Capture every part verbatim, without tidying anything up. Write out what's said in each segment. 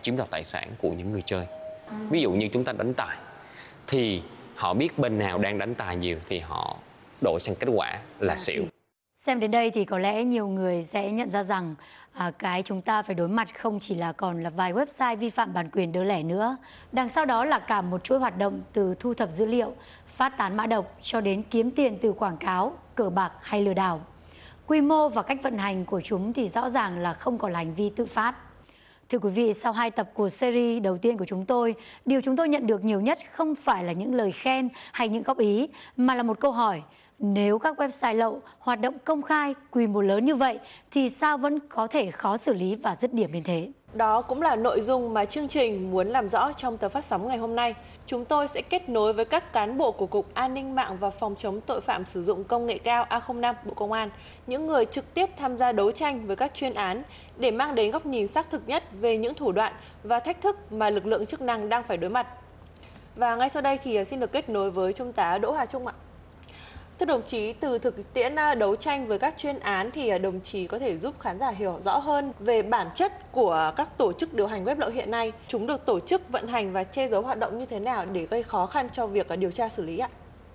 chiếm đoạt tài sản của những người chơi. Ví dụ như chúng ta đánh tài thì họ biết bên nào đang đánh tài nhiều thì họ đổi sang kết quả là xỉu. Xem đến đây thì có lẽ nhiều người sẽ nhận ra rằng à, cái chúng ta phải đối mặt không chỉ là còn là vài website vi phạm bản quyền đơn lẻ nữa. Đằng sau đó là cả một chuỗi hoạt động từ thu thập dữ liệu, phát tán mã độc cho đến kiếm tiền từ quảng cáo, cờ bạc hay lừa đảo. Quy mô và cách vận hành của chúng thì rõ ràng là không còn là hành vi tự phát. Thưa quý vị, sau hai tập của series đầu tiên của chúng tôi, điều chúng tôi nhận được nhiều nhất không phải là những lời khen hay những góp ý, mà là một câu hỏi. Nếu các website lậu hoạt động công khai, quy mô lớn như vậy, thì sao vẫn có thể khó xử lý và dứt điểm đến thế? Đó cũng là nội dung mà chương trình muốn làm rõ trong tập phát sóng ngày hôm nay. Chúng tôi sẽ kết nối với các cán bộ của Cục An ninh mạng và Phòng chống tội phạm sử dụng công nghệ cao A không năm Bộ Công an, những người trực tiếp tham gia đấu tranh với các chuyên án để mang đến góc nhìn xác thực nhất về những thủ đoạn và thách thức mà lực lượng chức năng đang phải đối mặt. Và ngay sau đây thì xin được kết nối với Trung tá Đỗ Hà Trung ạ. Thưa đồng chí, từ thực tiễn đấu tranh với các chuyên án thì đồng chí có thể giúp khán giả hiểu rõ hơn về bản chất của các tổ chức điều hành web lậu hiện nay. Chúng được tổ chức, vận hành và che giấu hoạt động như thế nào để gây khó khăn cho việc điều tra xử lý ạ?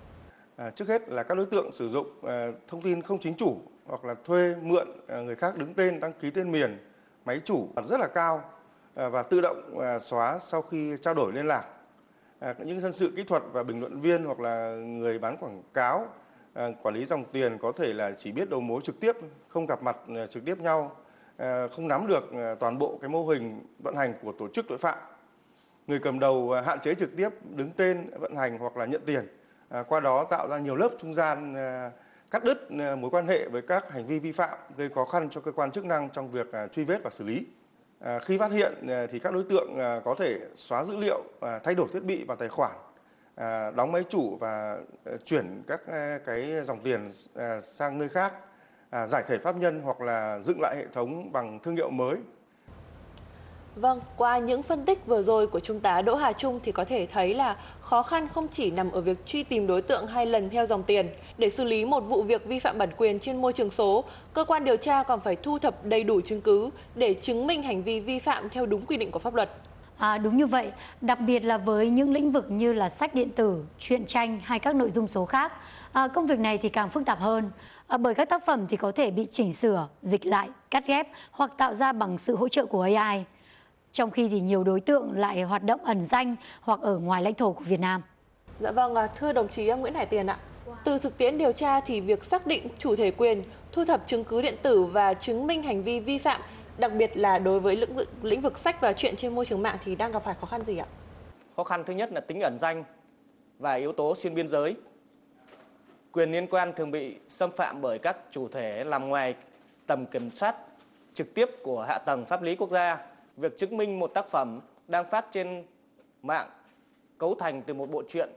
À, trước hết là các đối tượng sử dụng à, thông tin không chính chủ hoặc là thuê mượn à, người khác đứng tên, đăng ký tên miền, máy chủ rất là cao à, và tự động à, xóa sau khi trao đổi liên lạc. À, những nhân sự kỹ thuật và bình luận viên hoặc là người bán quảng cáo, À, quản lý dòng tiền có thể là chỉ biết đầu mối trực tiếp, không gặp mặt uh, trực tiếp nhau, uh, không nắm được uh, toàn bộ cái mô hình vận hành của tổ chức tội phạm. Người cầm đầu uh, hạn chế trực tiếp đứng tên vận hành hoặc là nhận tiền, uh, qua đó tạo ra nhiều lớp trung gian uh, cắt đứt uh, mối quan hệ với các hành vi vi phạm, gây khó khăn cho cơ quan chức năng trong việc uh, truy vết và xử lý. Uh, khi phát hiện uh, thì các đối tượng uh, có thể xóa dữ liệu, uh, thay đổi thiết bị và tài khoản, À, đóng máy chủ và uh, chuyển các uh, cái dòng tiền uh, sang nơi khác, uh, giải thể pháp nhân hoặc là dựng lại hệ thống bằng thương hiệu mới. Vâng, qua những phân tích vừa rồi của Trung tá Đỗ Hà Trung thì có thể thấy là khó khăn không chỉ nằm ở việc truy tìm đối tượng hay lần theo dòng tiền. Để xử lý một vụ việc vi phạm bản quyền trên môi trường số, cơ quan điều tra còn phải thu thập đầy đủ chứng cứ để chứng minh hành vi vi phạm theo đúng quy định của pháp luật. À, đúng như vậy, đặc biệt là với những lĩnh vực như là sách điện tử, truyện tranh hay các nội dung số khác, à, công việc này thì càng phức tạp hơn, à, bởi các tác phẩm thì có thể bị chỉnh sửa, dịch lại, cắt ghép hoặc tạo ra bằng sự hỗ trợ của A I, trong khi thì nhiều đối tượng lại hoạt động ẩn danh hoặc ở ngoài lãnh thổ của Việt Nam. Dạ vâng, thưa đồng chí Nguyễn Hải Tiền ạ, từ thực tiễn điều tra thì việc xác định chủ thể quyền, thu thập chứng cứ điện tử và chứng minh hành vi vi phạm, đặc biệt là đối với lĩnh vực, lĩnh vực sách và truyện trên môi trường mạng thì đang gặp phải khó khăn gì ạ? Khó khăn thứ nhất là tính ẩn danh và yếu tố xuyên biên giới. Quyền liên quan thường bị xâm phạm bởi các chủ thể nằm ngoài tầm kiểm soát trực tiếp của hạ tầng pháp lý quốc gia. Việc chứng minh một tác phẩm đang phát trên mạng cấu thành từ một bộ truyện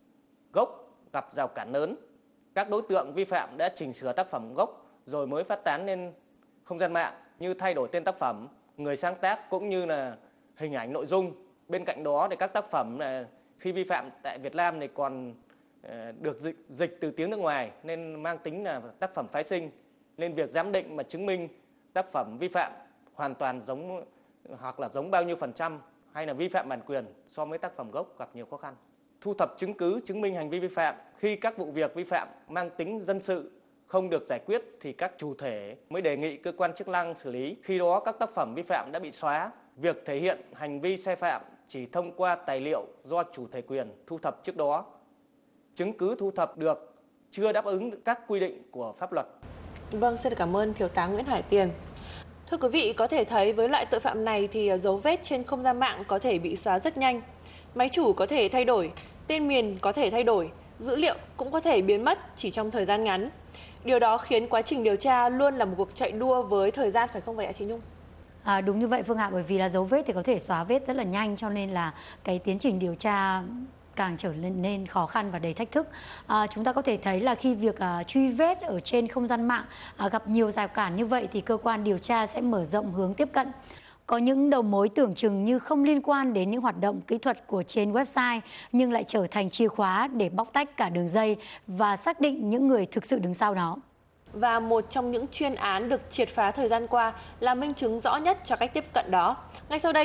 gốc gặp rào cản lớn. Các đối tượng vi phạm đã chỉnh sửa tác phẩm gốc rồi mới phát tán lên không gian mạng, như thay đổi tên tác phẩm, người sáng tác cũng như là hình ảnh nội dung. Bên cạnh đó thì các tác phẩm là khi vi phạm tại Việt Nam thì còn được dịch, dịch từ tiếng nước ngoài nên mang tính là tác phẩm phái sinh, nên việc giám định mà chứng minh tác phẩm vi phạm hoàn toàn giống hoặc là giống bao nhiêu phần trăm hay là vi phạm bản quyền so với tác phẩm gốc gặp nhiều khó khăn. Thu thập chứng cứ chứng minh hành vi vi phạm, khi các vụ việc vi phạm mang tính dân sự không được giải quyết thì các chủ thể mới đề nghị cơ quan chức năng xử lý. Khi đó các tác phẩm vi phạm đã bị xóa. Việc thể hiện hành vi sai phạm chỉ thông qua tài liệu do chủ thể quyền thu thập trước đó. Chứng cứ thu thập được chưa đáp ứng các quy định của pháp luật. Vâng, xin cảm ơn Thiếu tá Nguyễn Hải Tiền. Thưa quý vị, có thể thấy với loại tội phạm này thì dấu vết trên không gian mạng có thể bị xóa rất nhanh. Máy chủ có thể thay đổi, tên miền có thể thay đổi, dữ liệu cũng có thể biến mất chỉ trong thời gian ngắn. Điều đó khiến quá trình điều tra luôn là một cuộc chạy đua với thời gian, phải không vậy ạ chị Nhung? À, đúng như vậy Phương ạ, bởi vì là dấu vết thì có thể xóa vết rất là nhanh, cho nên là cái tiến trình điều tra càng trở nên khó khăn và đầy thách thức. À, chúng ta có thể thấy là khi việc à, truy vết ở trên không gian mạng à, gặp nhiều rào cản như vậy thì cơ quan điều tra sẽ mở rộng hướng tiếp cận. Có những đầu mối tưởng chừng như không liên quan đến những hoạt động kỹ thuật của trên website nhưng lại trở thành chìa khóa để bóc tách cả đường dây và xác định những người thực sự đứng sau đó. Và một trong những chuyên án được triệt phá thời gian qua là minh chứng rõ nhất cho cách tiếp cận đó. Ngay sau đây